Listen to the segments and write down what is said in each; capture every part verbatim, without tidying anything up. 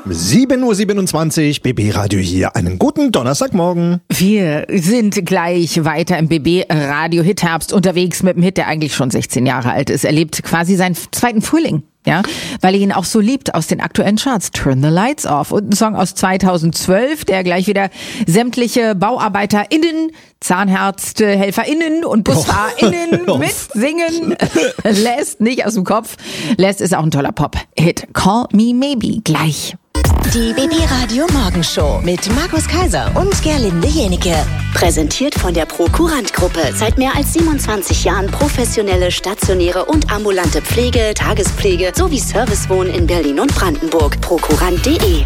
sieben Uhr siebenundzwanzig, B B-Radio hier. Einen guten Donnerstagmorgen. Wir sind gleich weiter im B B-Radio Hitherbst unterwegs mit dem Hit, der eigentlich schon sechzehn Jahre alt ist. Er lebt quasi seinen zweiten Frühling. Ja, weil er ihn auch so liebt aus den aktuellen Charts. Turn the Lights Off. Und ein Song aus zweitausendzwölf, der gleich wieder sämtliche BauarbeiterInnen, ZahnärztehelferInnen und BusfahrerInnen Oh. mitsingen lässt. Nicht aus dem Kopf. Lässt ist auch ein toller Pop-Hit. Call Me Maybe. Gleich. Die B B-Radio Morgenshow mit Markus Kaiser und Gerlinde Jenike. Präsentiert von der Prokurant-Gruppe. Seit mehr als siebenundzwanzig Jahren professionelle, stationäre und ambulante Pflege, Tagespflege sowie Servicewohnen in Berlin und Brandenburg. Prokurant punkt de.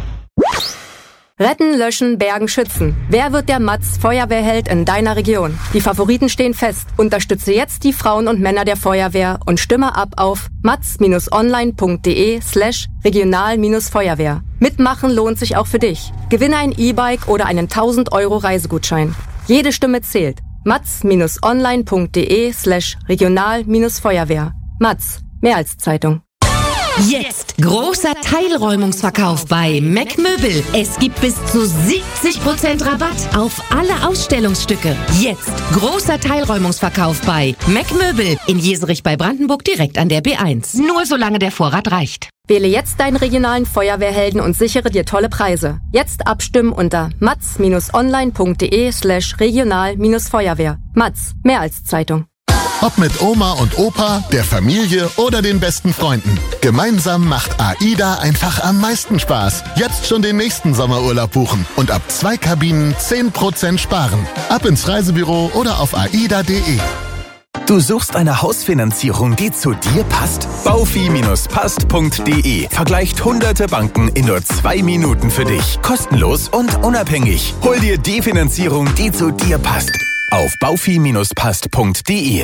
Retten, löschen, bergen, schützen. Wer wird der Matz Feuerwehrheld in deiner Region? Die Favoriten stehen fest. Unterstütze jetzt die Frauen und Männer der Feuerwehr und stimme ab auf matz-online.de slash regional-feuerwehr. Mitmachen lohnt sich auch für dich. Gewinne ein E-Bike oder einen tausend Euro Reisegutschein. Jede Stimme zählt. matz-online.de slash regional-feuerwehr. Matz. Mehr als Zeitung. Jetzt großer Teilräumungsverkauf bei Mac Möbel. Es gibt bis zu siebzig Prozent Rabatt auf alle Ausstellungsstücke. Jetzt großer Teilräumungsverkauf bei Mac Möbel in Jeserich bei Brandenburg direkt an der B eins. Nur solange der Vorrat reicht. Wähle jetzt deinen regionalen Feuerwehrhelden und sichere dir tolle Preise. Jetzt abstimmen unter matz-online.de slash regional-feuerwehr. Matz. Mehr als Zeitung. Ob mit Oma und Opa, der Familie oder den besten Freunden. Gemeinsam macht AIDA einfach am meisten Spaß. Jetzt schon den nächsten Sommerurlaub buchen und ab zwei Kabinen zehn Prozent sparen. Ab ins Reisebüro oder auf aida punkt de. Du suchst eine Hausfinanzierung, die zu dir passt? baufi passt punkt de vergleicht hunderte Banken in nur zwei Minuten für dich. Kostenlos und unabhängig. Hol dir die Finanzierung, die zu dir passt. Auf baufi passt punkt de.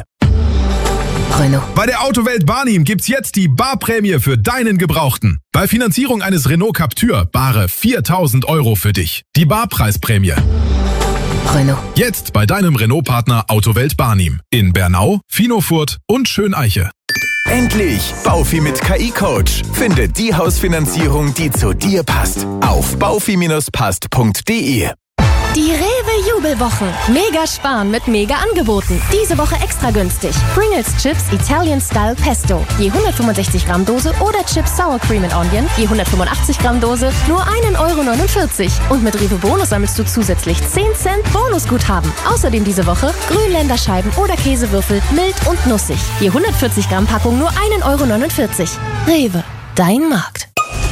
Renault. Bei der Autowelt Barnim gibt's jetzt die Barprämie für deinen Gebrauchten. Bei Finanzierung eines Renault Captur bare viertausend Euro für dich. Die Barpreisprämie. Renault. Jetzt bei deinem Renault-Partner Autowelt Barnim. In Bernau, Finofurt und Schöneiche. Endlich! Baufi mit K I-Coach. Finde die Hausfinanzierung, die zu dir passt. Auf baufi passt punkt de. Die Rewe-Jubelwochen. Mega sparen mit Mega-Angeboten. Diese Woche extra günstig. Pringles Chips Italian Style Pesto. Je hundertfünfundsechzig Gramm Dose oder Chips Sour Cream and Onion. Je hundertfünfundachtzig Gramm Dose. Nur ein Euro neunundvierzig. Und mit Rewe Bonus sammelst du zusätzlich zehn Cent Bonusguthaben. Außerdem diese Woche Grünländerscheiben oder Käsewürfel mild und nussig. Je hundertvierzig Gramm Packung nur ein Euro neunundvierzig. Rewe. Dein Markt.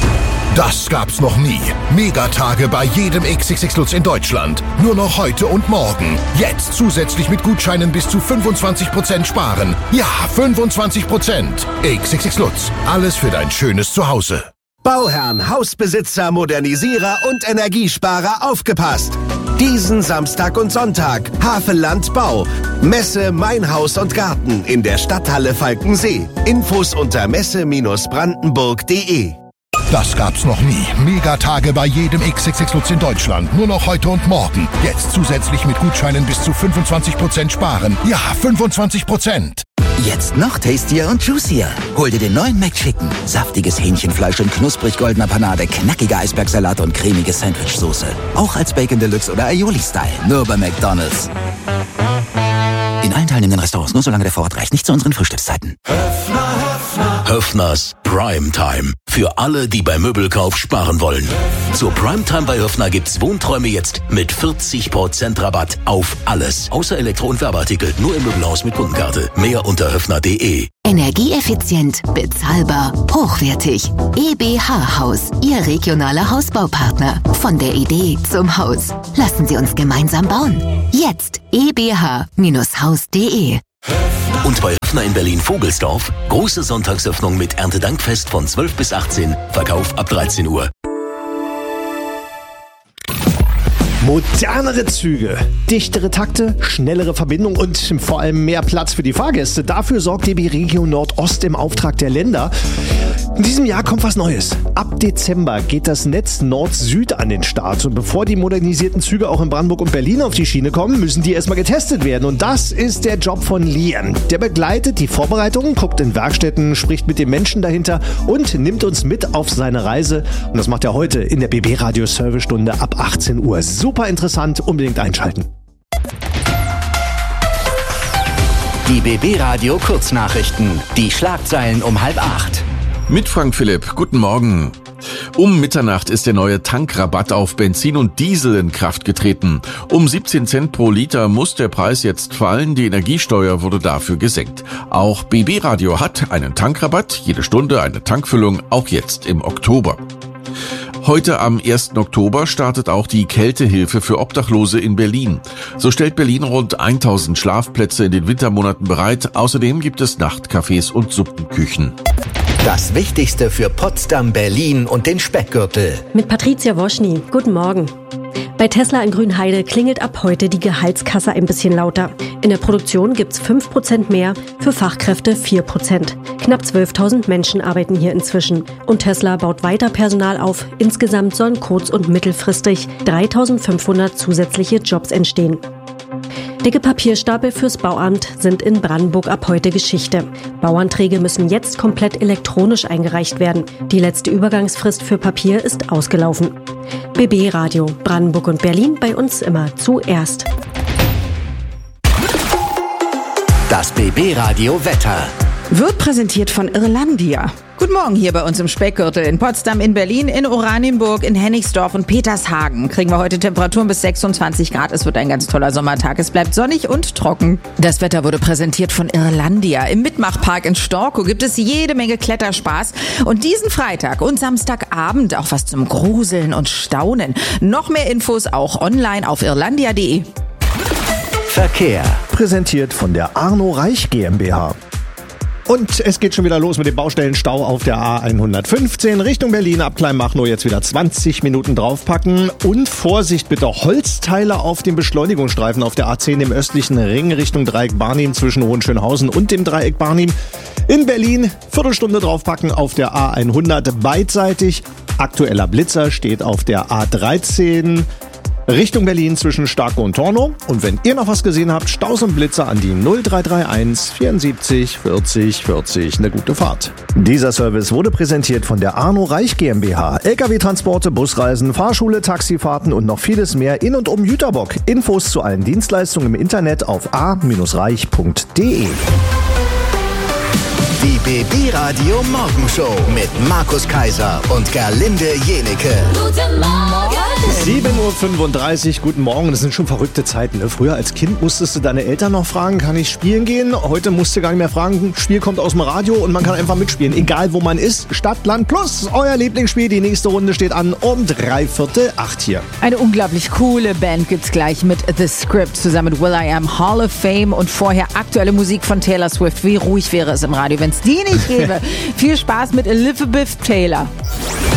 Das gab's noch nie. Megatage bei jedem X X X Lutz in Deutschland. Nur noch heute und morgen. Jetzt zusätzlich mit Gutscheinen bis zu fünfundzwanzig Prozent sparen. Ja, fünfundzwanzig Prozent. X X X Lutz. Alles für dein schönes Zuhause. Bauherren, Hausbesitzer, Modernisierer und Energiesparer, aufgepasst! Diesen Samstag und Sonntag Havelland Bau. Messe Mein Haus und Garten in der Stadthalle Falkensee. Infos unter messe-brandenburg punkt de. Das gab's noch nie. Megatage bei jedem X X X Lutz in Deutschland. Nur noch heute und morgen. Jetzt zusätzlich mit Gutscheinen bis zu fünfundzwanzig Prozent sparen. Ja, fünfundzwanzig Prozent. Jetzt noch tastier und juicier. Hol dir den neuen McChicken. Saftiges Hähnchenfleisch und knusprig goldener Panade, knackige Eisbergsalat und cremige Sandwichsoße. Auch als Bacon Deluxe oder Aioli-Style. Nur bei McDonald's. In allen teilnehmenden Restaurants, nur solange der Vorrat reicht. Nicht zu unseren Frühstückszeiten. Höffners Primetime. Für alle, die beim Möbelkauf sparen wollen. Zur Primetime bei Höffner gibt's Wohnträume jetzt mit vierzig Prozent Rabatt auf alles. Außer Elektro- und Werbeartikel. Nur im Möbelhaus mit Kundenkarte. Mehr unter höffner punkt de. Energieeffizient, bezahlbar, hochwertig. E B H Haus, Ihr regionaler Hausbaupartner. Von der Idee zum Haus. Lassen Sie uns gemeinsam bauen. Jetzt e b h Haus punkt de. Und bei Höffner in Berlin-Vogelsdorf große Sonntagsöffnung mit Erntedankfest von zwölf bis achtzehn, Verkauf ab dreizehn Uhr. Modernere Züge, dichtere Takte, schnellere Verbindungen und vor allem mehr Platz für die Fahrgäste. Dafür sorgt D B Regio Nordost im Auftrag der Länder. In diesem Jahr kommt was Neues. Ab Dezember geht das Netz Nord-Süd an den Start. Und bevor die modernisierten Züge auch in Brandenburg und Berlin auf die Schiene kommen, müssen die erstmal getestet werden. Und das ist der Job von Liam. Der begleitet die Vorbereitungen, guckt in Werkstätten, spricht mit den Menschen dahinter und nimmt uns mit auf seine Reise. Und das macht er heute in der B B-Radio-Servicestunde ab achtzehn Uhr. Super interessant, unbedingt einschalten. Die B B-Radio Kurznachrichten. Die Schlagzeilen um halb acht. Mit Frank Philipp, guten Morgen. Um Mitternacht ist der neue Tankrabatt auf Benzin und Diesel in Kraft getreten. Um siebzehn Cent pro Liter muss der Preis jetzt fallen, die Energiesteuer wurde dafür gesenkt. Auch B B-Radio hat einen Tankrabatt, jede Stunde eine Tankfüllung, auch jetzt im Oktober. Heute am ersten Oktober startet auch die Kältehilfe für Obdachlose in Berlin. So stellt Berlin rund tausend Schlafplätze in den Wintermonaten bereit. Außerdem gibt es Nachtcafés und Suppenküchen. Das Wichtigste für Potsdam, Berlin und den Speckgürtel. Mit Patricia Woschny. Guten Morgen. Bei Tesla in Grünheide klingelt ab heute die Gehaltskasse ein bisschen lauter. In der Produktion gibt's fünf Prozent mehr, für Fachkräfte vier Prozent. Knapp zwölftausend Menschen arbeiten hier inzwischen. Und Tesla baut weiter Personal auf. Insgesamt sollen kurz- und mittelfristig dreitausendfünfhundert zusätzliche Jobs entstehen. Dicke Papierstapel fürs Bauamt sind in Brandenburg ab heute Geschichte. Bauanträge müssen jetzt komplett elektronisch eingereicht werden. Die letzte Übergangsfrist für Papier ist ausgelaufen. B B-Radio, Brandenburg und Berlin, bei uns immer zuerst. Das B B-Radio Wetter. Wird präsentiert von Irlandia. Guten Morgen hier bei uns im Speckgürtel. In Potsdam, in Berlin, in Oranienburg, in Hennigsdorf und Petershagen kriegen wir heute Temperaturen bis sechsundzwanzig Grad. Es wird ein ganz toller Sommertag. Es bleibt sonnig und trocken. Das Wetter wurde präsentiert von Irlandia. Im Mitmachpark in Storkow gibt es jede Menge Kletterspaß. Und diesen Freitag und Samstagabend auch was zum Gruseln und Staunen. Noch mehr Infos auch online auf irlandia punkt de. Verkehr. Präsentiert von der Arno Reich GmbH. Und es geht schon wieder los mit dem Baustellenstau auf der A hundertfünfzehn Richtung Berlin. Ab Kleinmachnow jetzt wieder zwanzig Minuten draufpacken. Und Vorsicht bitte, Holzteile auf dem Beschleunigungsstreifen auf der A zehn im östlichen Ring Richtung Dreieck Barnim zwischen Hohenschönhausen und dem Dreieck Barnim. In Berlin Viertelstunde draufpacken auf der A hundert beidseitig. Aktueller Blitzer steht auf der A dreizehn Richtung Berlin zwischen Starkow und Tornow. Und wenn ihr noch was gesehen habt, Staus und Blitzer an die null drei drei eins vierundsiebzig vierzig vierzig. Eine gute Fahrt. Dieser Service wurde präsentiert von der Arno Reich GmbH. L K W-Transporte, Busreisen, Fahrschule, Taxifahrten und noch vieles mehr in und um Jüterbock. Infos zu allen Dienstleistungen im Internet auf a reich punkt de. Die B B-Radio Morgenshow mit Markus Kaiser und Gerlinde Jenike. Guten Morgen! sieben Uhr fünfunddreißig, guten Morgen. Das sind schon verrückte Zeiten. Ne? Früher als Kind musstest du deine Eltern noch fragen, kann ich spielen gehen? Heute musst du gar nicht mehr fragen, Spiel kommt aus dem Radio und man kann einfach mitspielen. Egal wo man ist, Stadt, Land plus euer Lieblingsspiel. Die nächste Runde steht an um drei Viertel acht hier. Eine unglaublich coole Band gibt's gleich mit The Script zusammen mit Will I Am, Hall of Fame und vorher aktuelle Musik von Taylor Swift. Wie ruhig wäre es im Radio, wenn es die nicht gäbe. Viel Spaß mit Elizabeth Taylor.